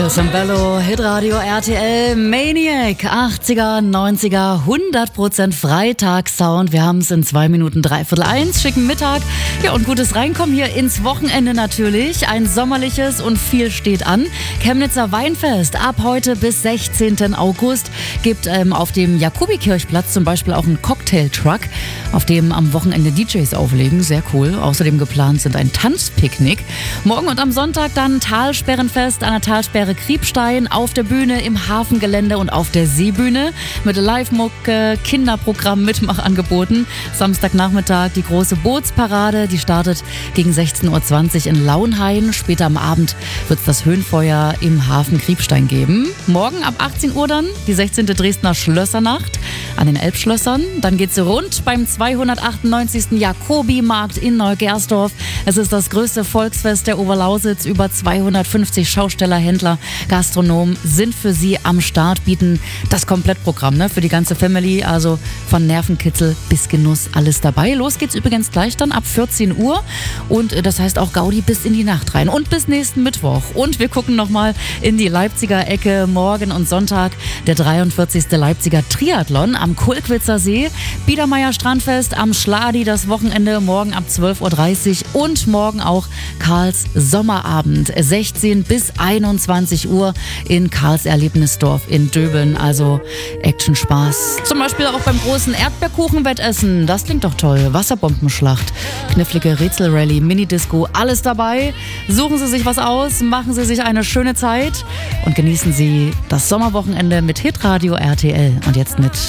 Sambello, Hitradio RTL, Maniac, 80er, 90er, 100% Freitagssound. Wir haben es in 2 Minuten 1:15, schicken Mittag. Ja, und gutes Reinkommen hier ins Wochenende natürlich. Ein sommerliches und viel steht an. Chemnitzer Weinfest ab heute bis 16. August gibt auf dem Jakobikirchplatz zum Beispiel auch einen Cocktail-Truck, auf dem am Wochenende DJs auflegen. Sehr cool. Außerdem geplant sind ein Tanzpicknick. Morgen und am Sonntag dann Talsperrenfest an der Talsperre Kriebstein, auf der Bühne, im Hafengelände und auf der Seebühne mit Live-Mucke, Kinderprogramm, Mitmachangeboten. Samstagnachmittag die große Bootsparade, die startet gegen 16:20 Uhr in Launhain. Später am Abend wird es das Höhenfeuer im Hafen Kriebstein geben. Morgen ab 18 Uhr dann die 16. Dresdner Schlössernacht an den Elbschlössern. Dann geht's rund beim 298. Jakobi-Markt in Neugersdorf. Es ist das größte Volksfest der Oberlausitz. Über 250 Schausteller, Händler, Gastronomen sind für Sie am Start, bieten das Komplettprogramm für die ganze Family, also von Nervenkitzel bis Genuss, alles dabei. Los geht's übrigens gleich dann ab 14 Uhr und das heißt auch Gaudi bis in die Nacht rein und bis nächsten Mittwoch. Und wir gucken nochmal in die Leipziger Ecke. Morgen und Sonntag der 43. Leipziger Triathlon am Kulkwitzer See, Biedermeier Strandfest am Schladi das Wochenende, morgen ab 12:30 Uhr und morgen auch Karls Sommerabend, 16 bis 21 Uhr in Karls Erlebnisdorf in Döbeln. Also Action, Spaß. Zum Beispiel auch beim großen Erdbeerkuchenwettessen. Das klingt doch toll. Wasserbombenschlacht, knifflige Rätselrallye, Minidisco, alles dabei. Suchen Sie sich was aus, machen Sie sich eine schöne Zeit und genießen Sie das Sommerwochenende mit Hitradio RTL. Und jetzt mit